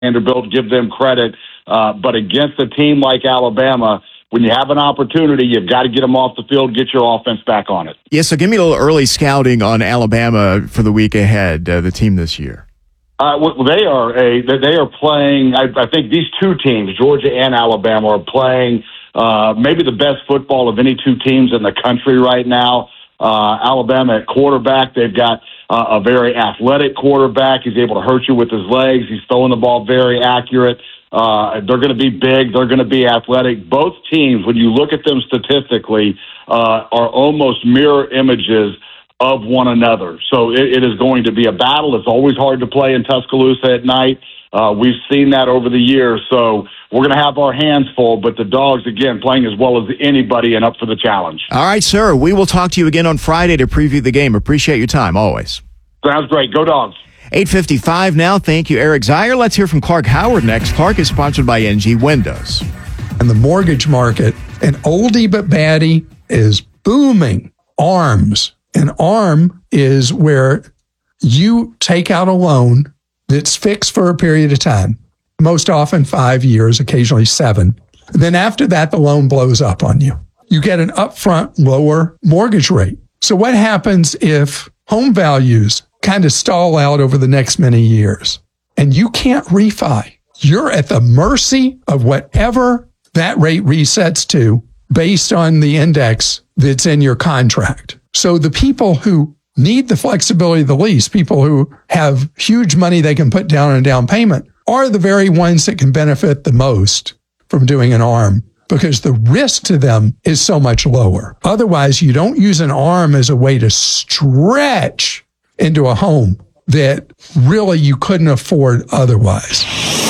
Vanderbilt, give them credit. But against a team like Alabama, when you have an opportunity, you've got to get them off the field, get your offense back on it. Yeah, so give me a little early scouting on Alabama for the week ahead, the team this year. They are playing. I think these two teams, Georgia and Alabama, are playing maybe the best football of any two teams in the country right now. Alabama at quarterback, they've got a very athletic quarterback. He's able to hurt you with his legs. He's throwing the ball very accurate. They're going to be big. They're going to be athletic. Both teams, when you look at them statistically, are almost mirror images of one another. So it is going to be a battle. It's always hard to play in Tuscaloosa at night. We've seen that over the years. So we're going to have our hands full, but the Dogs, again, playing as well as anybody and up for the challenge. All right, sir. We will talk to you again on Friday to preview the game. Appreciate your time, always. Sounds great. Go Dogs. 8:55 now. Thank you, Eric Zeier. Let's hear from Clark Howard next. Clark is sponsored by NG Windows. And the mortgage market, an oldie but baddie, is booming. ARMs. An ARM is where you take out a loan that's fixed for a period of time, most often 5 years, occasionally 7. Then after that, the loan blows up on you. You get an upfront lower mortgage rate. So what happens if home values kind of stall out over the next many years and you can't refi? You're at the mercy of whatever that rate resets to based on the index that's in your contract. So the people who need the flexibility of the lease, people who have huge money they can put down on a down payment, are the very ones that can benefit the most from doing an ARM because the risk to them is so much lower. Otherwise, you don't use an ARM as a way to stretch into a home that really you couldn't afford otherwise.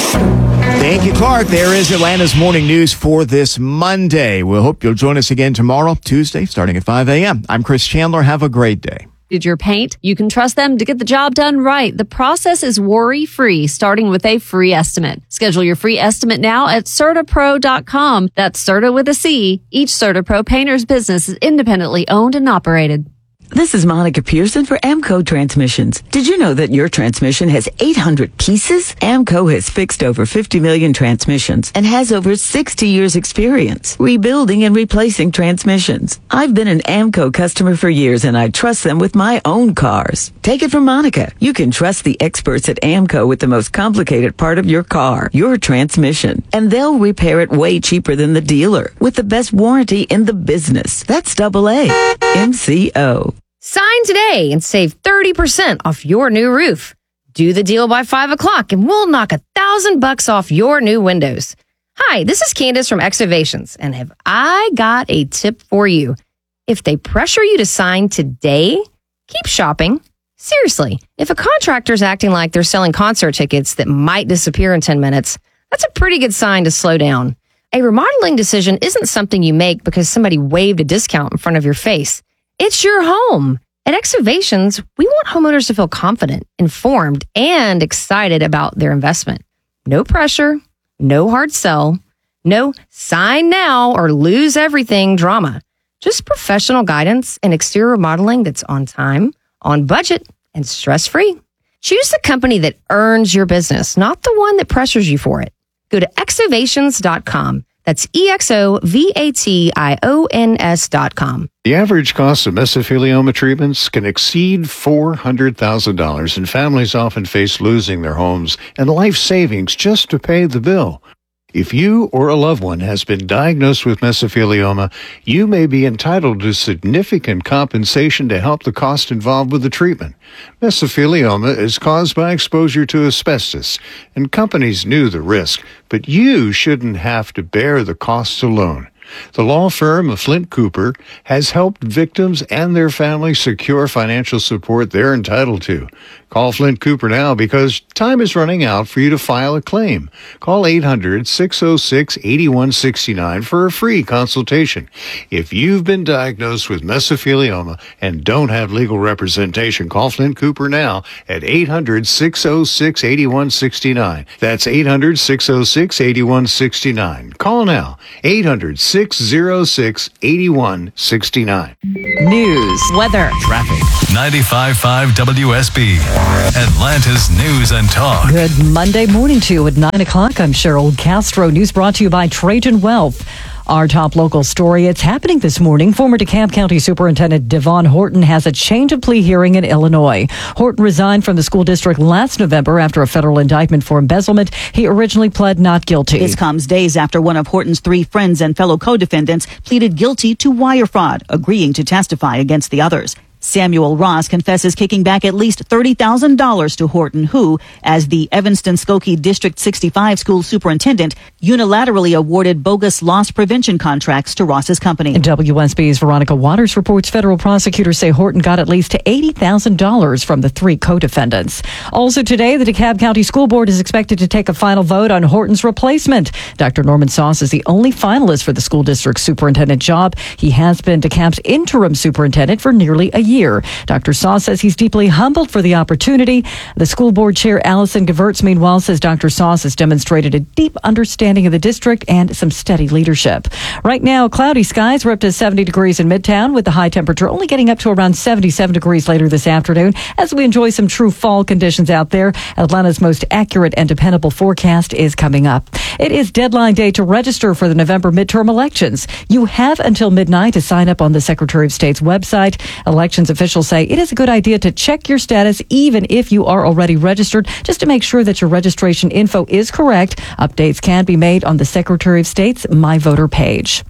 Thank you, Clark. There is Atlanta's morning news for this Monday. We'll hope you'll join us again tomorrow, Tuesday, starting at 5 a.m. I'm Chris Chandler. Have a great day. Did your paint? You can trust them to get the job done right. The process is worry-free, starting with a free estimate. Schedule your free estimate now at CertaPro.com. That's Certa with a C. Each CertaPro painter's business is independently owned and operated. This is Monica Pearson for AMCO Transmissions. Did you know that your transmission has 800 pieces? AMCO has fixed over 50 million transmissions and has over 60 years experience rebuilding and replacing transmissions. I've been an AMCO customer for years and I trust them with my own cars. Take it from Monica. You can trust the experts at AMCO with the most complicated part of your car, your transmission. And they'll repair it way cheaper than the dealer with the best warranty in the business. That's AA. MCO. Sign today and save 30% off your new roof. Do the deal by 5 o'clock and we'll knock $1,000 off your new windows. Hi, this is Candace from Excavations, and have I got a tip for you. If they pressure you to sign today, keep shopping. Seriously, if a contractor's acting like they're selling concert tickets that might disappear in 10 minutes, that's a pretty good sign to slow down. A remodeling decision isn't something you make because somebody waved a discount in front of your face. It's your home. At Excavations, we want homeowners to feel confident, informed, and excited about their investment. No pressure, no hard sell, no sign now or lose everything drama. Just professional guidance and exterior remodeling that's on time, on budget, and stress-free. Choose the company that earns your business, not the one that pressures you for it. Go to excavations.com. That's EXOVATIONS.com. The average cost of mesothelioma treatments can exceed $400,000, and families often face losing their homes and life savings just to pay the bill. If you or a loved one has been diagnosed with mesothelioma, you may be entitled to significant compensation to help the cost involved with the treatment. Mesothelioma is caused by exposure to asbestos, and companies knew the risk, but you shouldn't have to bear the costs alone. The law firm of Flint Cooper has helped victims and their families secure financial support they're entitled to. Call Flint Cooper now because time is running out for you to file a claim. Call 800-606-8169 for a free consultation. If you've been diagnosed with mesothelioma and don't have legal representation, call Flint Cooper now at 800-606-8169. That's 800-606-8169. Call now. 800-606-8169. 606-8169. News, weather, Traffic. 95.5 WSB, Atlanta's News and Talk. Good Monday morning to you at 9 o'clock. I'm Cheryl Castro. News brought to you by Trajan Wealth. Our top local story, it's happening this morning. Former DeKalb County Superintendent Devon Horton has a change of plea hearing in Illinois. Horton resigned from the school district last November after a federal indictment for embezzlement. He originally pled not guilty. This comes days after one of Horton's 3 friends and fellow co-defendants pleaded guilty to wire fraud, agreeing to testify against the others. Samuel Ross confesses kicking back at least $30,000 to Horton, who, as the Evanston-Skokie District 65 school superintendent, unilaterally awarded bogus loss prevention contracts to Ross's company. WSB's Veronica Waters reports federal prosecutors say Horton got at least $80,000 from the 3 co-defendants. Also today, the DeKalb County School Board is expected to take a final vote on Horton's replacement. Dr. Norman Sauce is the only finalist for the school district superintendent job. He has been DeKalb's interim superintendent for nearly a year. Dr. Sauce says he's deeply humbled for the opportunity. The school board chair, Allison Gevertz, meanwhile, says Dr. Sauce has demonstrated a deep understanding of the district and some steady leadership. Right now, cloudy skies. We're up to 70 degrees in Midtown, with the high temperature only getting up to around 77 degrees later this afternoon as we enjoy some true fall conditions out there. Atlanta's most accurate and dependable forecast is coming up. It is deadline day to register for the November midterm elections. You have until midnight to sign up on the Secretary of State's website. Elections officials say it is a good idea to check your status even if you are already registered, just to make sure that your registration info is correct. Updates can be made on the Secretary of State's My Voter page.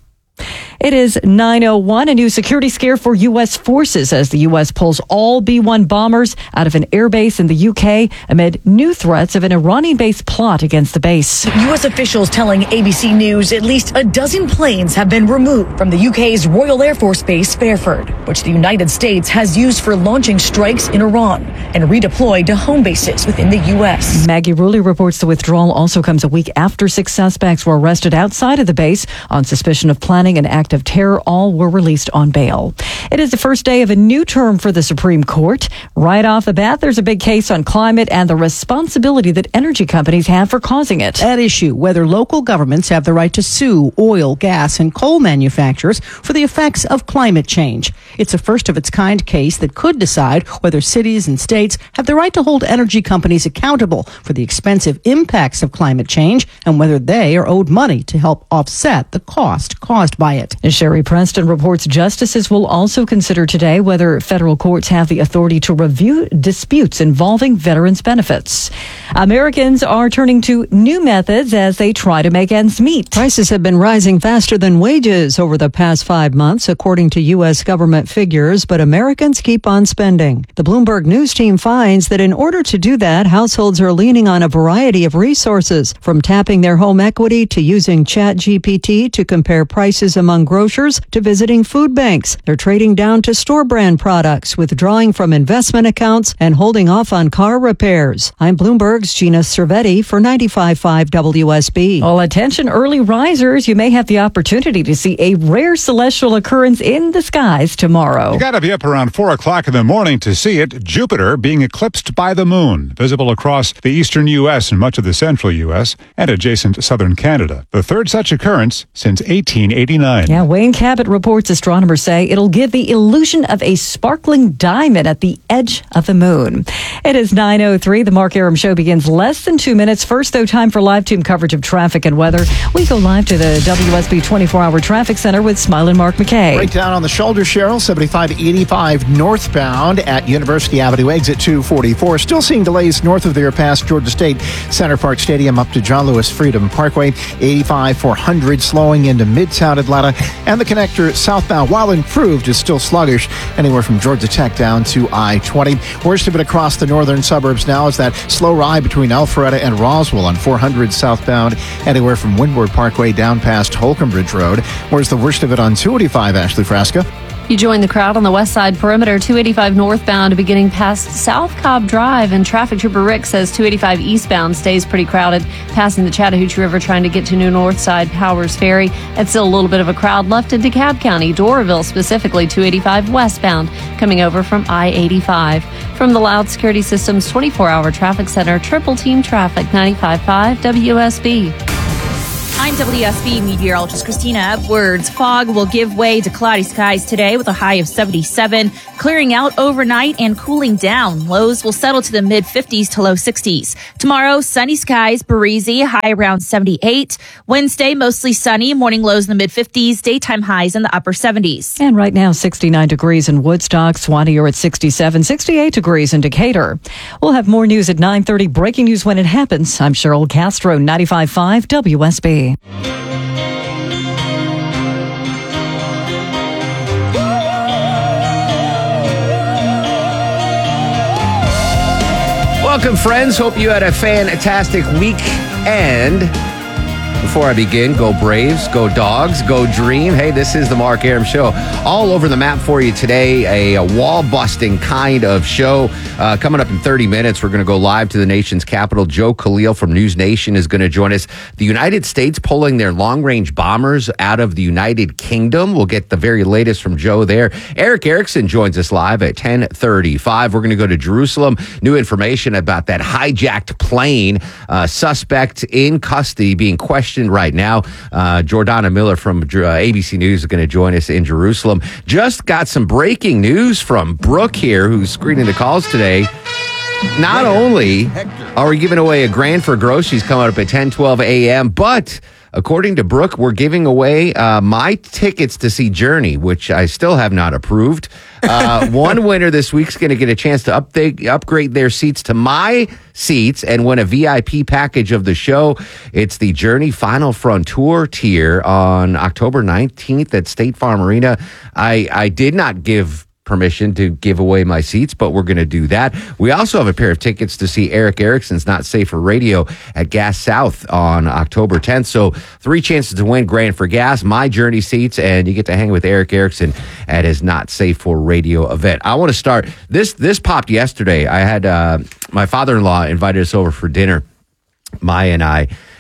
It is 9:01. A new security scare for U.S. forces as the U.S. pulls all B-1 bombers out of an airbase in the U.K. amid new threats of an Iranian-based plot against the base. U.S. officials telling ABC News at least a dozen planes have been removed from the U.K.'s Royal Air Force Base, Fairford, which the United States has used for launching strikes in Iran and redeployed to home bases within the U.S. Maggie Rulli reports the withdrawal also comes a week after 6 suspects were arrested outside of the base on suspicion of planning an act of terror. All were released on bail. It is the first day of a new term for the Supreme Court. Right off the bat, there's a big case on climate and the responsibility that energy companies have for causing it. At issue, whether local governments have the right to sue oil, gas, and coal manufacturers for the effects of climate change. It's a first-of-its-kind case that could decide whether cities and states have the right to hold energy companies accountable for the expensive impacts of climate change and whether they are owed money to help offset the cost caused by it. Sherry Preston reports justices will also consider today whether federal courts have the authority to review disputes involving veterans' benefits. Americans are turning to new methods as they try to make ends meet. Prices have been rising faster than wages over the past 5 months, according to U.S. government figures, but Americans keep on spending. The Bloomberg News team finds that in order to do that, households are leaning on a variety of resources, from tapping their home equity to using ChatGPT to compare prices among grocers to visiting food banks. They're trading down to store brand products, withdrawing from investment accounts and holding off on car repairs. I'm Bloomberg's Gina Cervetti for 95.5 WSB. Well, attention early risers. You may have the opportunity to see a rare celestial occurrence in the skies tomorrow. You got to be up around 4 o'clock in the morning to see it. Jupiter being eclipsed by the moon, visible across the eastern U.S. and much of the central U.S. and adjacent southern Canada. The third such occurrence since 1889. Yeah, Wayne Cabot reports astronomers say it'll give the illusion of a sparkling diamond at the edge of the moon. It is 9:03. The Mark Arum Show begins less than 2 minutes. First, though, time for live team coverage of traffic and weather. We go live to the WSB 24-hour traffic center with Smilin' Mark McKay. Breakdown on the shoulder, Cheryl, 7585 northbound at University Avenue, exit 244. Still seeing delays north of there past Georgia State Center Park Stadium up to John Lewis Freedom Parkway. 85 400 slowing into Midtown Atlanta. And the connector southbound, while improved, is still sluggish anywhere from Georgia Tech down to I-20. Worst of it across the northern suburbs now is that slow ride between Alpharetta and Roswell on 400 southbound, anywhere from Windward Parkway down past Holcomb Bridge Road. Where's the worst of it on 285, Ashley Frasca? You join the crowd on the west side perimeter, 285 northbound beginning past South Cobb Drive, and traffic trooper Rick says 285 eastbound stays pretty crowded, passing the Chattahoochee River trying to get to New North Side Powers Ferry. It's still a little bit of a crowd left in DeKalb County, Doraville specifically, 285 westbound coming over from I-85. From the Loud Security Systems 24-hour traffic center, Triple Team Traffic, 95.5 WSB. I'm WSB meteorologist Christina Edwards. Fog will give way to cloudy skies today with a high of 77, clearing out overnight and cooling down. Lows will settle to the mid-50s to low 60s. Tomorrow, sunny skies, breezy, high around 78. Wednesday, mostly sunny, morning lows in the mid-50s, daytime highs in the upper 70s. And right now, 69 degrees in Woodstock. Swanee are at 67, 68 degrees in Decatur. We'll have more news at 9:30. Breaking news when it happens. I'm Cheryl Castro, 95.5 WSB. Welcome, friends. Hope you had a fantastic weekend. Before I begin, go Braves, go Dogs, go Dream. Hey, this is the Mark Arum Show. All over the map for you today, a wall-busting kind of show. Coming up in 30 minutes, we're going to go live to the nation's capital. Joe Khalil from News Nation is going to join us. The United States pulling their long-range bombers out of the United Kingdom. We'll get the very latest from Joe there. Eric Erickson joins us live at 10:35. We're going to go to Jerusalem. New information about that hijacked plane. Suspect in custody being questioned right now. Jordana Miller from ABC News is going to join us in Jerusalem. Just got some breaking news from Brooke here, who's screening the calls today. Not only are we giving away $1,000 for groceries coming up at 10:12 a.m., but according to Brooke, we're giving away my tickets to see Journey, which I still have not approved. One winner this week's going to get a chance to upgrade their seats to my seats and win a VIP package of the show. It's the Journey Final Frontier tier on October 19th at State Farm Arena. I did not give permission to give away my seats, but we're going to do that. We also have a pair of tickets to see Eric Erickson's Not Safe for Radio at Gas South on October 10th. So 3 chances to win $1,000 for gas, my Journey seats, and you get to hang with Eric Erickson at his Not Safe for Radio event. I want to start. This popped yesterday. I had my father-in-law invited us over for dinner, Maya and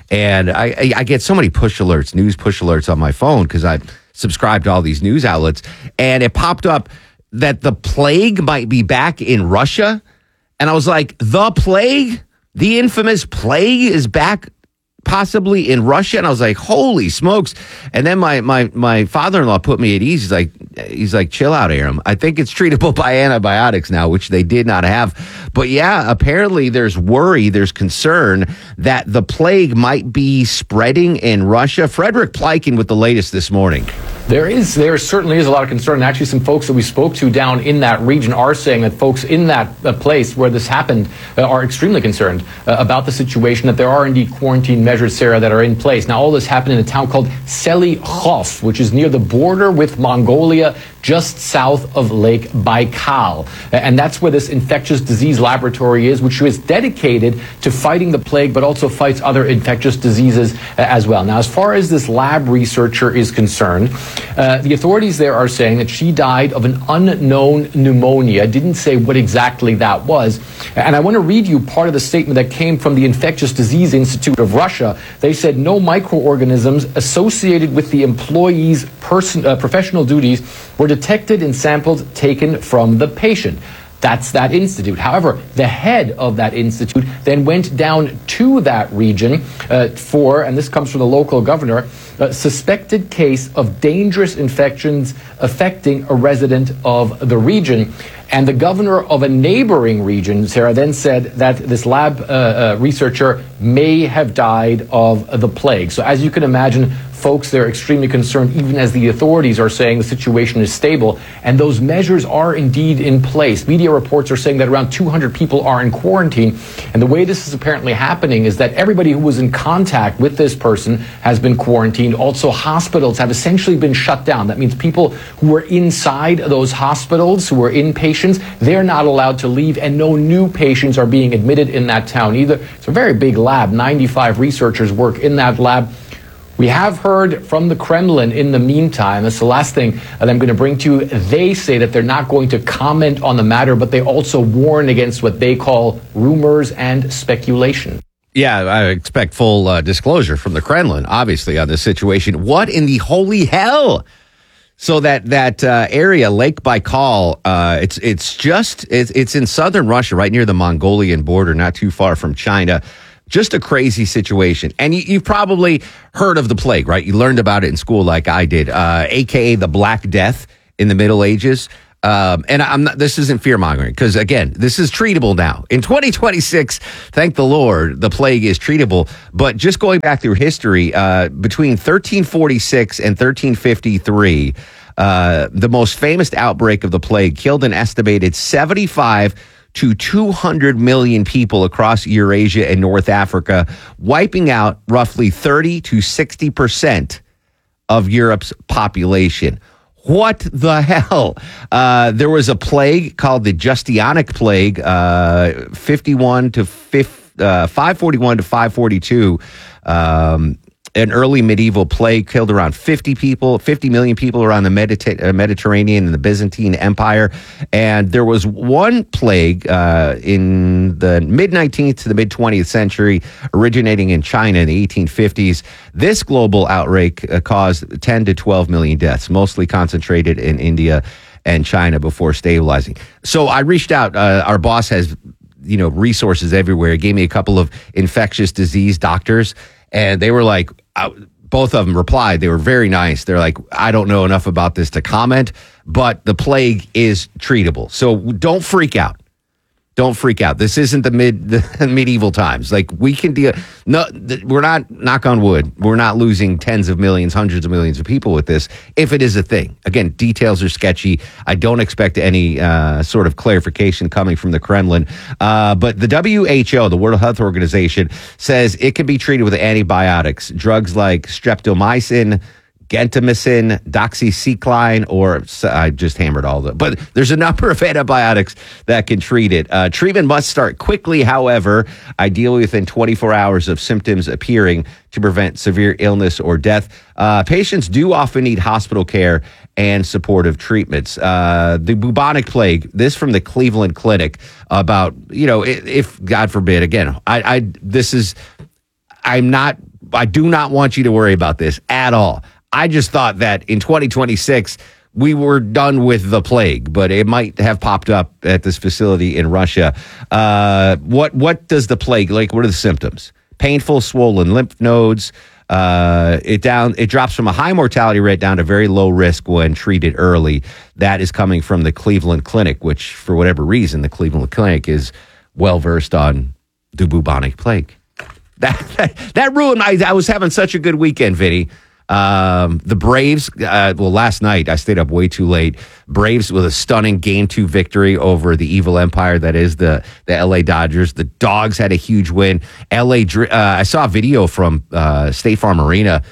I get so many news push alerts on my phone because I subscribe to all these news outlets, and it popped up that the plague might be back in Russia. And I was like, the plague? The infamous plague is back possibly in Russia? And I was like, holy smokes. And then my father-in-law put me at ease. He's like, chill out, Arum. I think it's treatable by antibiotics now, which they did not have. But yeah, apparently there's worry, there's concern that the plague might be spreading in Russia. Frederick Pleiken with the latest this morning. There certainly is a lot of concern. And actually, some folks that we spoke to down in that region are saying that folks in that place where this happened are extremely concerned about the situation, that there are indeed quarantine measures, Sarah, that are in place. Now, all this happened in a town called Selikhov, which is near the border with Mongolia, just south of Lake Baikal. And that's where this infectious disease laboratory is, which is dedicated to fighting the plague, but also fights other infectious diseases as well. Now, as far as this lab researcher is concerned, the authorities there are saying that she died of an unknown pneumonia. Didn't say what exactly that was. And I want to read you part of the statement that came from the Infectious Disease Institute of Russia. They said no microorganisms associated with the employee's professional duties were detected in samples taken from the patient. That's that institute. However, the head of that institute then went down to that region and this comes from the local governor, a suspected case of dangerous infections affecting a resident of the region. And the governor of a neighboring region, Sarah, then said that this lab researcher may have died of the plague. So as you can imagine, folks, they're extremely concerned, even as the authorities are saying the situation is stable. And those measures are indeed in place. Media reports are saying that around 200 people are in quarantine. And the way this is apparently happening is that everybody who was in contact with this person has been quarantined. Also, hospitals have essentially been shut down. That means people who were inside those hospitals, who were inpatients, they're not allowed to leave, and no new patients are being admitted in that town either. It's a very big lab. 95 researchers work in that lab. We have heard from the Kremlin in the meantime. That's the last thing that I'm going to bring to you. They say that they're not going to comment on the matter, but they also warn against what they call rumors and speculation. Yeah, I expect full disclosure from the Kremlin, obviously, on this situation. What in the holy hell? So that area, Lake Baikal, it's in southern Russia, right near the Mongolian border, not too far from China. Just a crazy situation. And you've probably heard of the plague, right? You learned about it in school like I did, a.k.a. the Black Death in the Middle Ages. And I'm not, this isn't fear-mongering because, again, this is treatable now. In 2026, thank the Lord, the plague is treatable. But just going back through history, between 1346 and 1353, the most famous outbreak of the plague killed an estimated 75 to 200 million people across Eurasia and North Africa, wiping out roughly 30 to 60% of Europe's population. What the hell? There was a plague called the Justinianic plague, 541 to 542. An early medieval plague killed around 50 million people around the Mediterranean and the Byzantine Empire. And there was one plague in the mid-19th to the mid-20th century, originating in China in the 1850s. This global outbreak caused 10 to 12 million deaths, mostly concentrated in India and China before stabilizing. So I reached out. Our boss has, resources everywhere. He gave me a couple of infectious disease doctors, and they were like, both of them replied. They were very nice. They're like, I don't know enough about this to comment, but the plague is treatable. So don't freak out. Don't freak out. This isn't the medieval times. Like, we can deal. No, we're not, knock on wood, we're not losing tens of millions, hundreds of millions of people with this, if it is a thing. Again, details are sketchy. I don't expect any sort of clarification coming from the Kremlin. But the WHO, the World Health Organization, says it can be treated with antibiotics, drugs like streptomycin, gentamicin, doxycycline, or I just hammered all of them. But there's a number of antibiotics that can treat it. Treatment must start quickly, however, ideally within 24 hours of symptoms appearing to prevent severe illness or death. Patients do often need hospital care and supportive treatments. The bubonic plague, this from the Cleveland Clinic, about, if God forbid, again, I do not want you to worry about this at all. I just thought that in 2026, we were done with the plague, but it might have popped up at this facility in Russia. What does the plague, like, what are the symptoms? Painful, swollen lymph nodes. It drops from a high mortality rate down to very low risk when treated early. That is coming from the Cleveland Clinic, which, for whatever reason, the Cleveland Clinic is well-versed on the bubonic plague. That ruined I was having such a good weekend, Vinny. The Braves, last night I stayed up way too late. Braves with a stunning Game 2 victory over the evil empire that is the LA Dodgers. The Dogs had a huge win. I saw a video from State Farm Arena,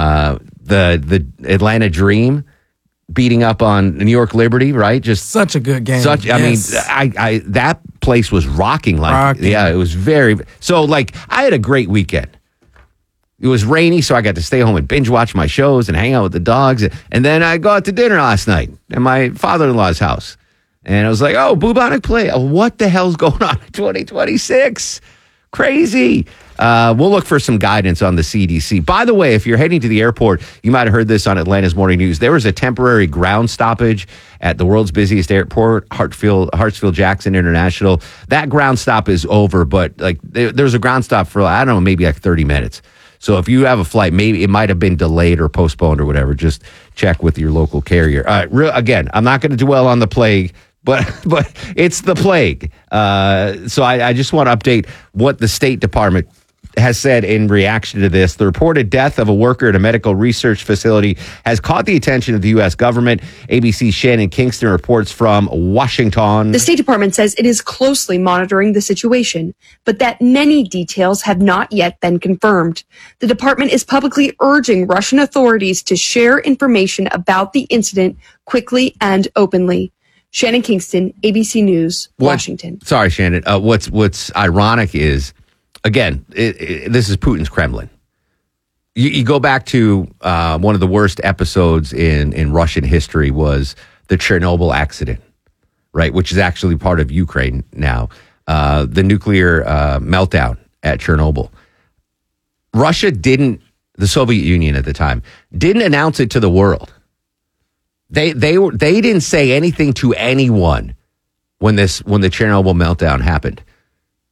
the Atlanta Dream beating up on New York Liberty, right? Just such a good game. Yes. I mean, that place was rocking. Yeah, it was so I had a great weekend. It was rainy, so I got to stay home and binge watch my shows and hang out with the dogs. And then I go out to dinner last night at my father-in-law's house. And I was like, oh, bubonic plague. What the hell's going on in 2026? Crazy. We'll look for some guidance on the CDC. By the way, if you're heading to the airport, you might have heard this on Atlanta's Morning News. There was a temporary ground stoppage at the world's busiest airport, Hartsfield-Jackson International. That ground stop is over, but there's a ground stop for, I don't know, maybe 30 minutes. So if you have a flight, maybe it might have been delayed or postponed or whatever. Just check with your local carrier. Again, I'm not going to dwell on the plague, but it's the plague. So I just want to update what the State Department has said in reaction to this. The reported death of a worker at a medical research facility has caught the attention of the U.S. government. ABC's Shannon Kingston reports from Washington. The State Department says it is closely monitoring the situation, but that many details have not yet been confirmed. The department is publicly urging Russian authorities to share information about the incident quickly and openly. Shannon Kingston, ABC News, Washington. Sorry, Shannon. What's ironic is, again, this is Putin's Kremlin. You go back to one of the worst episodes in Russian history was the Chernobyl accident, right? Which is actually part of Ukraine now. The nuclear meltdown at Chernobyl. Russia the Soviet Union at the time, didn't announce it to the world. They didn't say anything to anyone when the Chernobyl meltdown happened.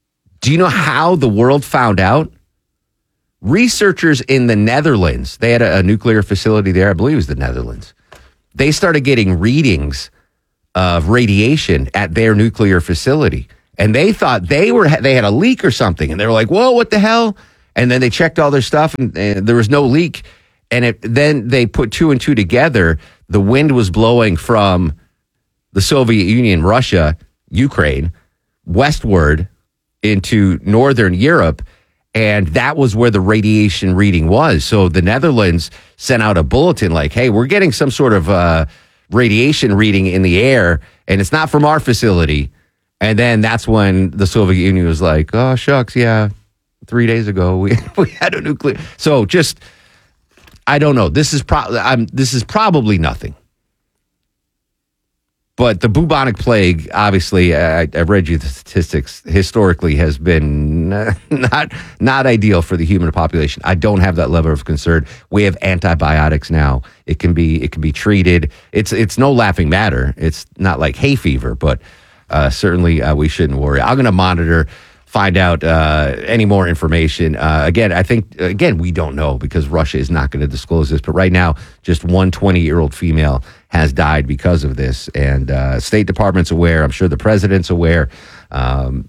Do you know how the world found out? Researchers in the Netherlands, they had a nuclear facility there, I believe it was the Netherlands. They started getting readings of radiation at their nuclear facility. And they thought they had a leak or something. And they were like, whoa, what the hell? And then they checked all their stuff and there was no leak. And then they put two and two together. The wind was blowing from the Soviet Union, Russia, Ukraine, westward into Northern Europe. And that was where the radiation reading was. So the Netherlands sent out a bulletin like, hey, we're getting some sort of radiation reading in the air, and it's not from our facility. And then that's when the Soviet Union was like, oh, shucks, yeah, 3 days ago we had a nuclear. So just, I don't know. This is probably nothing. But the bubonic plague, obviously, I read you the statistics, historically has been not ideal for the human population. I don't have that level of concern. We have antibiotics now. It can be treated. It's no laughing matter. It's not like hay fever, but certainly we shouldn't worry. I'm going to monitor, find out any more information. I think we don't know because Russia is not going to disclose this. But right now, just one 20-year-old female has died because of this. And State Department's aware. I'm sure the president's aware. And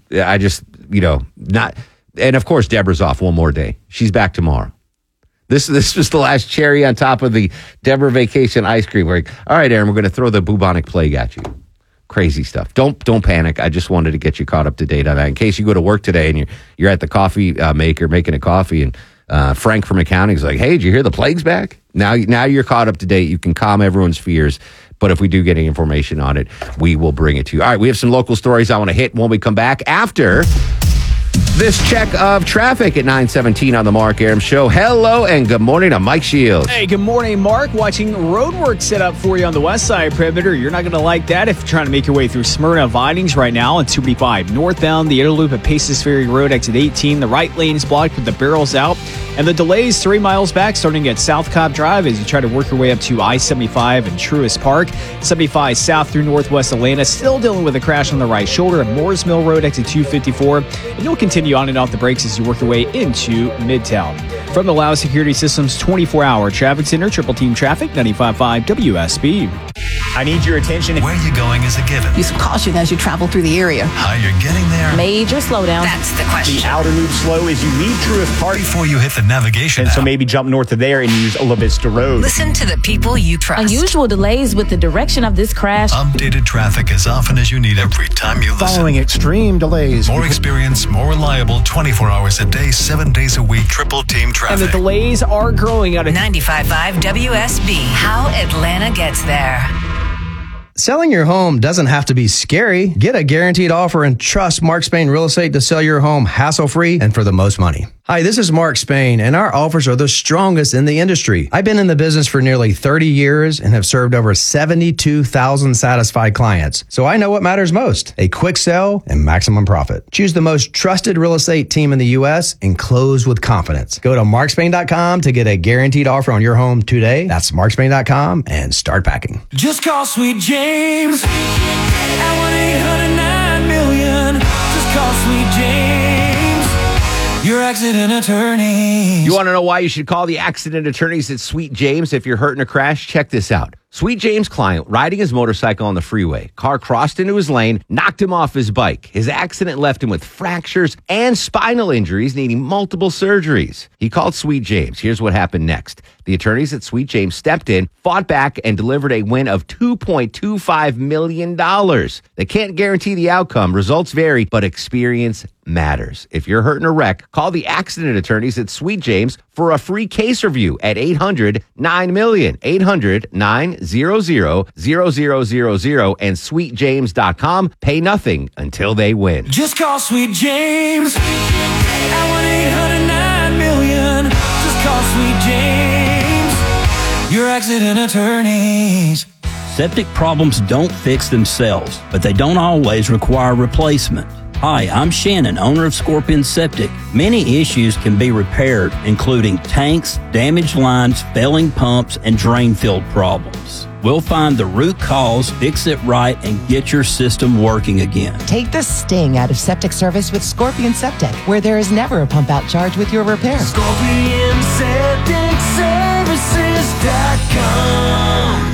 of course, Deborah's off one more day. She's back tomorrow. This was the last cherry on top of the Deborah vacation ice cream. We're like, all right, Aaron, we're going to throw the bubonic plague at you. Crazy stuff. Don't panic. I just wanted to get you caught up to date on that. In case you go to work today and you're at the coffee maker making a coffee, and Frank from accounting is like, hey, did you hear the plague's back? Now you're caught up to date. You can calm everyone's fears. But if we do get any information on it, we will bring it to you. All right, we have some local stories I want to hit when we come back after this check of traffic at 9:17 on the Mark Arum Show. Hello and good morning. I'm Mike Shields. Hey, good morning, Mark. Watching roadwork set up for you on the west side perimeter. You're not going to like that if you're trying to make your way through Smyrna Vinings right now on 285. Northbound, the inner loop at Paces Ferry Road, exit 18. The right lane is blocked with the barrels out. And the delays 3 miles back starting at South Cobb Drive as you try to work your way up to I-75 and Truist Park. 75 south through northwest Atlanta, still dealing with a crash on the right shoulder at Moores Mill Road, exit 254. And you'll continue on and off the brakes as you work your way into Midtown. From the Lao Security Systems 24-hour traffic center, Triple Team Traffic, 95.5 WSB. I need your attention. Where you're going is a given. Use some caution as you travel through the area. How you're getting there. Major slowdown. That's the question. The outer loop slow as you leave Truist Park. Before you hit the navigation and so maybe jump north of there and use La Vista Road. Listen to the people you trust. Unusual delays with the direction of this crash. Updated traffic as often as you need every time you listen. Following extreme delays. More experience, more reliable, 24 hours a day, 7 days a week. Triple Team Traffic. And the delays are growing out of 95.5 WSB. How Atlanta gets there. Selling your home doesn't have to be scary. Get a guaranteed offer and trust Mark Spain Real Estate to sell your home hassle-free and for the most money. Hi, this is Mark Spain, and our offers are the strongest in the industry. I've been in the business for nearly 30 years and have served over 72,000 satisfied clients. So I know what matters most, a quick sell and maximum profit. Choose the most trusted real estate team in the U.S. and close with confidence. Go to markspain.com to get a guaranteed offer on your home today. That's markspain.com and start packing. Just call Sweet James at 1-800-9-million. Just call Sweet James. Your accident attorneys. You want to know why you should call the accident attorneys at Sweet James if you're hurt in a crash? Check this out. Sweet James' client riding his motorcycle on the freeway. Car crossed into his lane, knocked him off his bike. His accident left him with fractures and spinal injuries, needing multiple surgeries. He called Sweet James. Here's what happened next. The attorneys at Sweet James stepped in, fought back, and delivered a win of $2.25 million. They can't guarantee the outcome. Results vary, but experience matters. If you're hurt in a wreck, call the accident attorneys at Sweet James for a free case review at 800-9-million, 800-900-0000 and sweetjames.com. Pay nothing until they win. Just call Sweet James at 1-800-9-million. Just call Sweet James, your accident attorneys. Septic problems don't fix themselves, but they don't always require replacement. Hi, I'm Shannon, owner of Scorpion Septic. Many issues can be repaired, including tanks, damaged lines, failing pumps, and drain field problems. We'll find the root cause, fix it right, and get your system working again. Take the sting out of septic service with Scorpion Septic, where there is never a pump out charge with your repair. ScorpionSepticServices.com.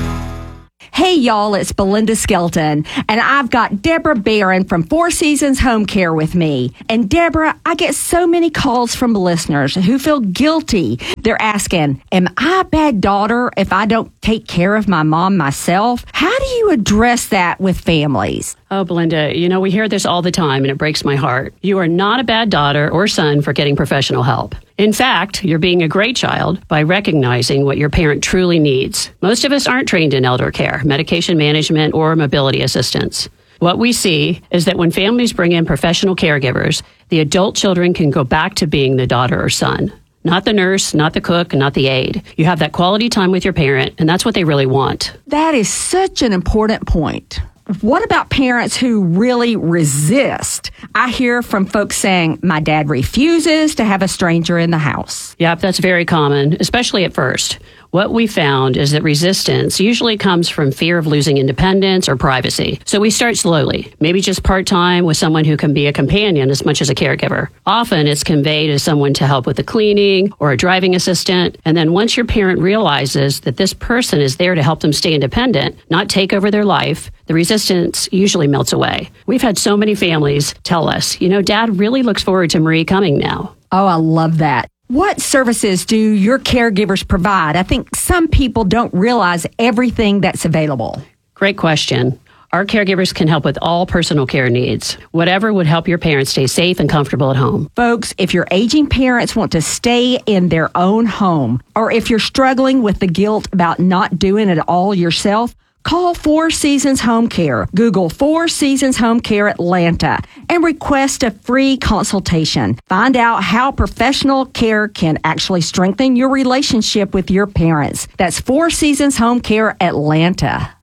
Hey y'all, it's Belinda Skelton, and I've got Deborah Barron from Four Seasons Home Care with me. And Deborah, I get so many calls from listeners who feel guilty. They're asking, am I a bad daughter if I don't take care of my mom myself? How do you address that with families? Oh, Belinda, we hear this all the time, and it breaks my heart. You are not a bad daughter or son for getting professional help. In fact, you're being a great child by recognizing what your parent truly needs. Most of us aren't trained in elder care, medication management, or mobility assistance. What we see is that when families bring in professional caregivers, the adult children can go back to being the daughter or son. Not the nurse, not the cook, not the aide. You have that quality time with your parent, and that's what they really want. That is such an important point. What about parents who really resist? I hear from folks saying, my dad refuses to have a stranger in the house. Yep, that's very common, especially at first. What we found is that resistance usually comes from fear of losing independence or privacy. So we start slowly, maybe just part-time with someone who can be a companion as much as a caregiver. Often it's conveyed as someone to help with the cleaning or a driving assistant. And then once your parent realizes that this person is there to help them stay independent, not take over their life, the resistance usually melts away. We've had so many families tell us, Dad really looks forward to Marie coming now. Oh, I love that. What services do your caregivers provide? I think some people don't realize everything that's available. Great question. Our caregivers can help with all personal care needs, whatever would help your parents stay safe and comfortable at home. Folks, if your aging parents want to stay in their own home, or if you're struggling with the guilt about not doing it all yourself, call Four Seasons Home Care. Google Four Seasons Home Care Atlanta and request a free consultation. Find out how professional care can actually strengthen your relationship with your parents. That's Four Seasons Home Care Atlanta.